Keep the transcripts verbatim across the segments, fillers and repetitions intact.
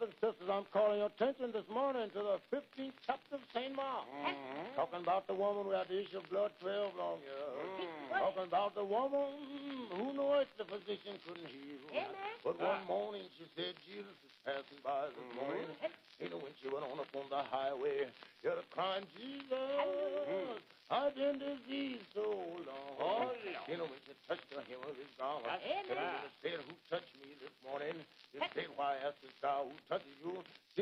brothers and sisters, I'm calling your attention this morning to the fifteenth chapter of Saint Mark. Mm-hmm. Talking about the woman who had the issue of blood twelve long years. Mm. Talking about the woman who knew it, the physician couldn't heal. Amen. But one morning she said, Jesus is passing by this Mm-hmm. morning. You know, when she went on up on the highway, she had a crying, Jesus, Hallelujah. I've been diseased so long. Oh, Lord. You know, when she touched the hem of his garment, Amen. and he said, who touched me this morning? He said, why askest thou who touches you?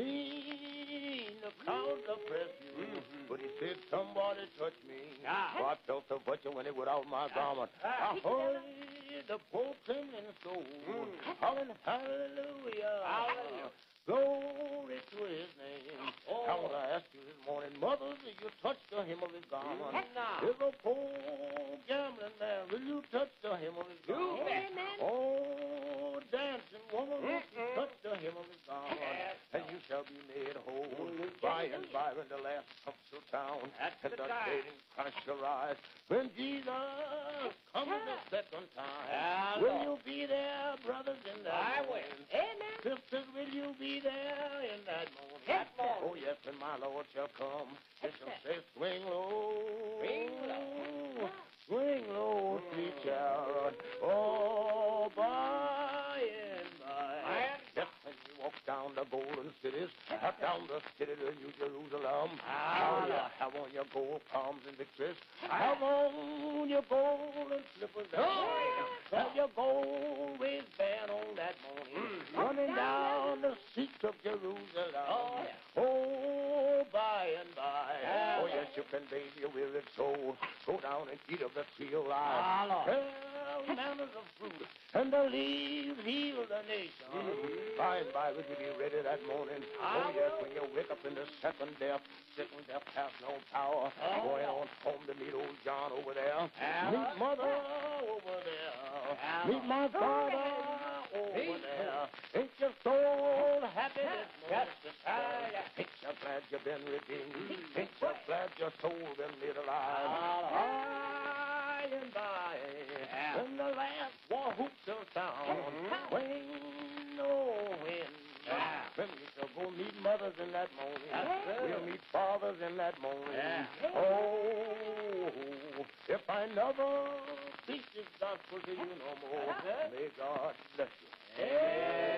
Seen the crowd oppress you. Mm-hmm. But he said, somebody touched me. Ah. So I felt the virtue when it went out my garment. Ah. I heard the poor trembling soul. Mm. Hallelujah. Hallelujah. Hallelujah. Glory to his name. Oh. I want to ask you this morning, mothers, will you touch the hem of his garment? Mm, now. There's a poor gambling man. Will you touch the hem of his garment? Amen. Oh, dancing woman, will you Mm-mm. touch the hem of his garment? Yes, And Lord. you shall be made whole. Mm, By yes, and yes. by when the last comes to town, That's and the the time. dead in Christ shall rise. When Jesus comes the second time, Ah, will Lord. you be there, brothers, in that I will. morning? Amen. Sisters, will you be there in that morning? That morning. Oh, yes, and my Lord shall come. He That's shall it. say, swing low. Swing low. Swing low, sweet child. Oh, by and by. By and Yes, and you walk down the golden cities, up down the city to New Jerusalem. Ah. How you have on your gold palms and victories. Have on your golden slippers. Oh, Have your gold waistband on that morning. Mm. Running down the streets of Jerusalem. Oh, yeah. Oh, by and by. Ah, Oh, yes, you can bathe your weary soul. Go down and eat of the tree of Ah, life. Lord. Well, manners of fruit, and the leaves heal the nation. Mhm. By and by, will you be ready that morning? I Oh, yes, will. when you wake up in the second death, second death has no power. Oh, Going yeah. on home to meet old John over there. Yeah. Meet mother over there. Yeah. Meet my father over Meet there. Ain't you so happy this Yes. morning? sister? Ah, yeah. Ain't you glad you've been redeemed? Mm. Ain't you glad your soul been made alive? Ah, By and by, Yeah. when the last war whoop shall sound, Mhm. when, oh, when, Yeah. when we shall go meet mothers in that morning. That's good. We'll meet fathers in that morning. Yeah. Oh, if I never preach this gospel to you no more, Uh-huh. may God bless you. Amen.